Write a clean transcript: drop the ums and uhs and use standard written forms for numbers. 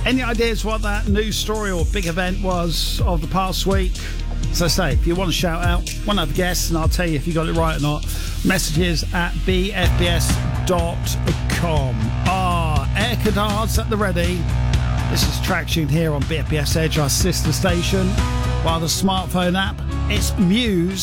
Any ideas what that news story or big event was of the past week? As I say, if you want to shout out, want to have guests, and I'll tell you if you got it right or not. Messages at bfbs.com. Air Canards at the ready. This is Traction here on BFBS Edge, our sister station. Via the smartphone app, it's Muse.